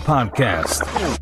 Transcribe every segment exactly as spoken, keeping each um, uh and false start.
podcast.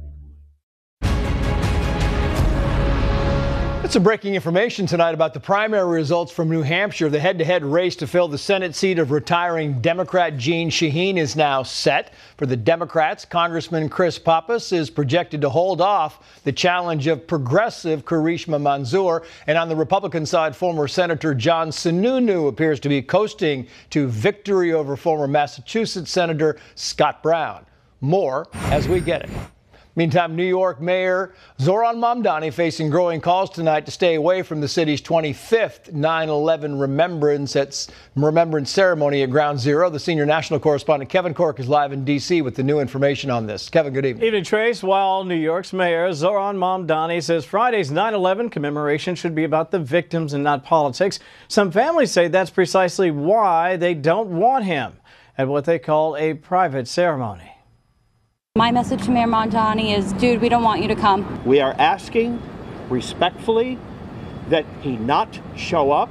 Some breaking information tonight about the primary results from New Hampshire. The head-to-head race to fill the Senate seat of retiring Democrat Jeanne Shaheen is now set. For the Democrats, Congressman Chris Pappas is projected to hold off the challenge of progressive Karishma Manzoor. And on the Republican side, former Senator John Sununu appears to be coasting to victory over former Massachusetts Senator Scott Brown. More as we get it. Meantime, New York Mayor Zohran Mamdani facing growing calls tonight to stay away from the city's twenty-fifth nine eleven remembrance, at, remembrance ceremony at Ground Zero. The senior national correspondent Kevin Corke is live in D C with the new information on this. Kevin, good evening. Evening, Trace. While New York's Mayor Zohran Mamdani says Friday's nine eleven commemoration should be about the victims and not politics, some families say that's precisely why they don't want him at what they call a private ceremony. My message to Mayor Mamdani is, dude, we don't want you to come. We are asking respectfully that he not show up,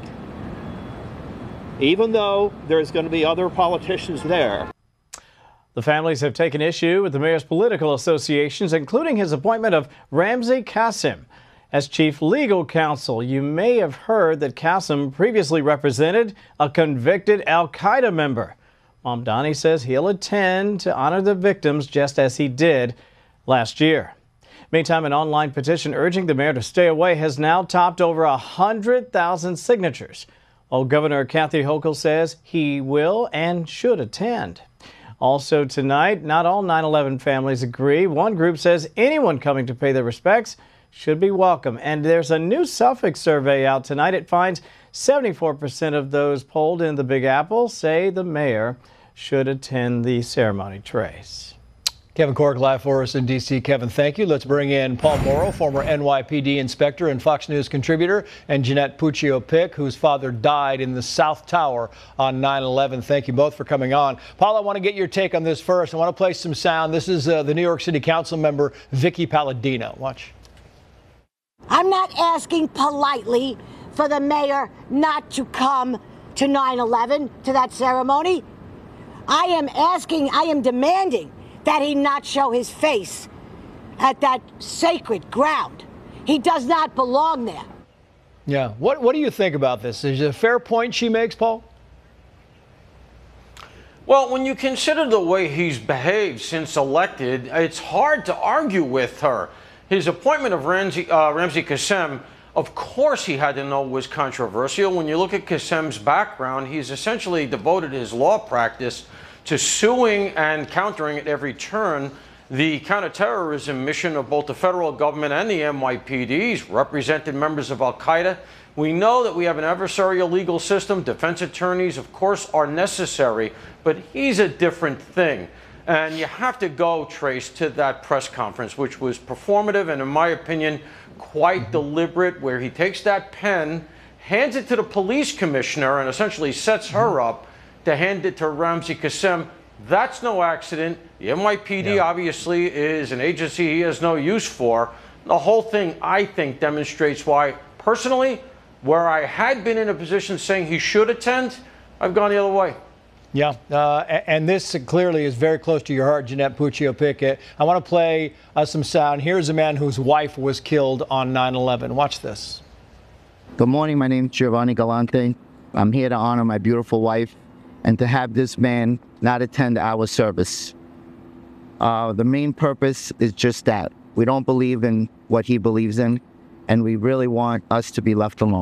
even though there's going to be other politicians there. The families have taken issue with the mayor's political associations, including his appointment of Ramzi Qasem as chief legal counsel. You may have heard that Qasem previously represented a convicted al-Qaeda member. Mamdani says he'll attend to honor the victims just as he did last year. Meantime, an online petition urging the mayor to stay away has now topped over one hundred thousand signatures. While Governor Kathy Hochul says he will and should attend. Also tonight, not all nine eleven families agree. One group says anyone coming to pay their respects should be welcome. And there's a new Suffolk survey out tonight. It finds seventy-four percent of those polled in the Big Apple say the mayor should attend the ceremony. Trace. Kevin Corke live for us in D C. Kevin, thank you. Let's bring in Paul Morrow, former N Y P D inspector and Fox News contributor, and Jeanette Puccio-Pick, whose father died in the South Tower on nine eleven. Thank you both for coming on. Paul, I want to get your take on this first. I want to play some sound. This is uh, the New York City Council member, Vicky Palladino. Watch. I'm not asking politely for the mayor not to come to nine eleven, to that ceremony. I am asking, I am demanding that he not show his face at that sacred ground. He does not belong there. Yeah. What, what do you think about this? Is it a fair point she makes, Paul? Well, when you consider the way he's behaved since elected, it's hard to argue with her. His appointment of Ramzi, uh, Ramzi Qasem, of course he had to know was controversial. When you look at Qasem's background, he's essentially devoted his law practice to suing and countering at every turn the counterterrorism mission of both the federal government and the N Y P D. He's represented members of al-Qaeda. We know that we have an adversarial legal system. Defense attorneys, of course, are necessary, but he's a different thing. And you have to go, Trace, to that press conference, which was performative and, in my opinion, quite deliberate, where he takes that pen, hands it to the police commissioner, and essentially sets her up to hand it to Ramzi Qasem. That's no accident. The N Y P D, yeah, obviously is an agency he has no use for. The whole thing, I think, demonstrates why, personally, where I had been in a position saying he should attend, I've gone the other way. Yeah, uh, and this clearly is very close to your heart, Jeanette Puccio-Pick. I want to play uh, some sound. Here's a man whose wife was killed on nine eleven. Watch this. Good morning. My name is Giovanni Galante. I'm here to honor my beautiful wife and to have this man not attend our service. Uh, the main purpose is just that. We don't believe in what he believes in, and we really want us to be left alone.